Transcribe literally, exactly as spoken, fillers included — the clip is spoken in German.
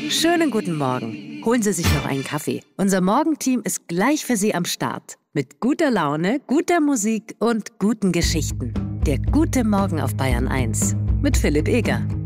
Schönen guten Morgen. Holen Sie sich noch einen Kaffee. Unser Morgenteam ist gleich für Sie am Start. Mit guter Laune, guter Musik und guten Geschichten. Der gute Morgen auf Bayern eins. Mit Philipp Eger.